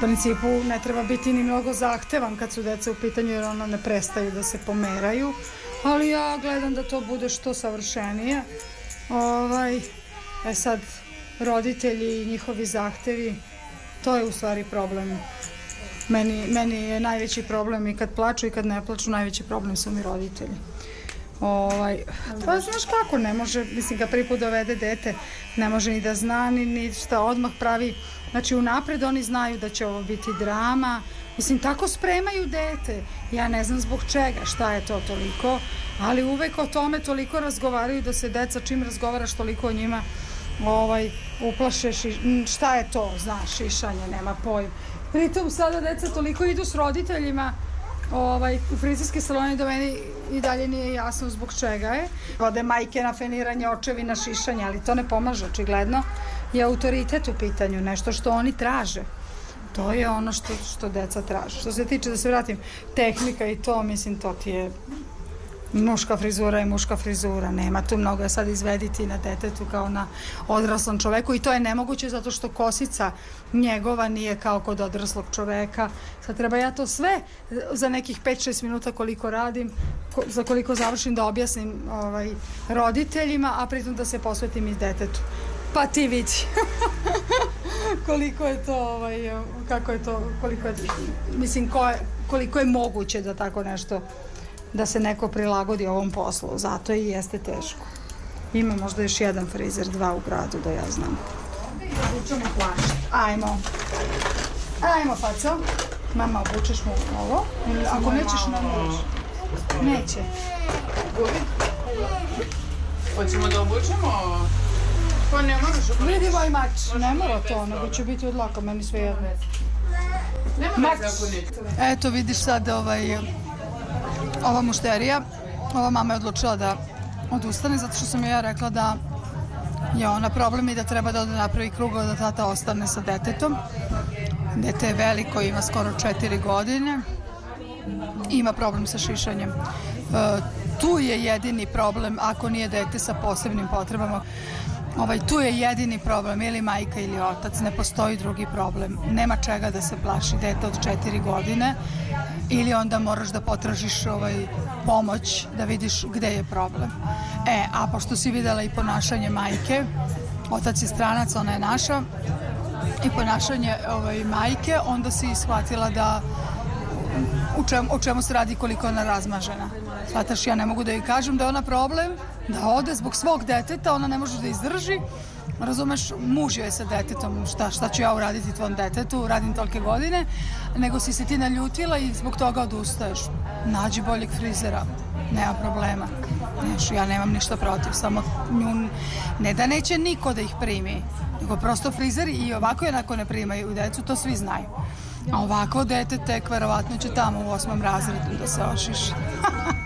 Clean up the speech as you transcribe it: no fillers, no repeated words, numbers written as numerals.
principu ne treba biti ni mnogo zahtevan kad su deca u pitanju jer ono ne prestaju da se pomeraju, ali ja gledam da to bude što savršenije. Sad roditelji i njihovi zahtevi, to je u stvari problem. Meni je najveći problem i kad plaču i kad ne plaču, najveći problem su mi roditelji. Pa znaš kako, ne može, mislim, kad prvi put dovede dete, ne može ni da zna, ni šta odmah pravi. Znači, unapred oni znaju da će ovo biti drama. Mislim, tako spremaju dete. Ja ne znam zbog čega, šta je to toliko, ali uvek o tome toliko razgovaraju da se deca, čim razgovaraš toliko o njima, uplaše, šta je to, znaš, šišanje, nema pojma. Pritom sada deca toliko idu s roditeljima u frizerske salone da meni i dalje nije jasno zbog čega je. Vode majke na feniranje, očevi na šišanje, ali to ne pomaže, očigledno je autoritet u pitanju, nešto što oni traže. To je ono što deca traže. Što se tiče, da se vratim, tehnika i to, mislim, to ti je muška frizura i muška frizura. Nema tu mnogo sad izvediti na detetu kao na odraslom čoveku i to je nemoguće zato što kosica njegova nije kao kod odraslog čoveka. Sad treba ja to sve za nekih 5-6 minuta koliko radim, za koliko završim da objasnim roditeljima, a pritom da se posvetim i detetu. Pa ti vidi koliko je to, kako je to, koliko je, mislim, koliko je moguće da tako nešto, da se neko prilagodi ovom poslu, zato i jeste teško. Ima možda još jedan frizer, 2 u gradu, da ja znam. Obučemo plašt. Ajmo, faco. Mama, obučeš mu ovo. Ako nećeš, ne možeš. Neće. Hoćemo da obučemo ovo? Pa ne moraš obučeš. Vidi moj mač, ne mora to, nego će biti od laka, meni sve jedno. Mač. Eto, vidiš sad ova mušterija, ova mama je odlučila da odustane zato što sam ja rekla da je ona problem i da treba da napravi krug da tata ostane sa detetom. Dete je veliko, ima skoro 4 godine, ima problem sa šišanjem. Tu je jedini problem ako nije dete sa posebnim potrebama. Tu je jedini problem, ili majka ili otac, ne postoji drugi problem. Nema čega da se plaši dete od 4 godine ili onda moraš da potražiš pomoć da vidiš gde je problem. A pošto si videla i ponašanje majke, otac je stranac, ona je naša, i ponašanje majke, onda si shvatila da o čemu se radi, koliko je ona razmažena. Shvataš, ja ne mogu da joj kažem da je ona problem, da ode zbog svog deteta, ona ne može da izdrži. Razumeš, muž je sa detetom, šta ću ja uraditi tvom detetu, radim tolike godine, nego si se ti naljutila i zbog toga odustaješ. Nađi boljeg frizera, nema problema. Ja nemam ništa protiv, samo nju, ne da neće niko da ih primi, nego prosto frizeri i ovako jednako ne primaju decu, to svi znaju. A ovako dete tek verovatno će tamo u 8. razredu da se ošiša.